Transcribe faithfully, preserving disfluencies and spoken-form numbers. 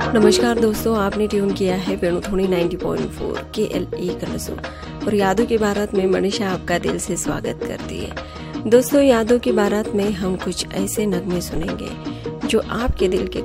नमस्कार दोस्तों, आपने ट्यून किया है वेणुध्वनि नब्बे पॉइंट चार के एल ई कलसो और यादों की बारात में मनीषा आपका दिल से स्वागत करती है। दोस्तों, यादों की बारात में हम कुछ ऐसे नगमे सुनेंगे जो आपके दिल के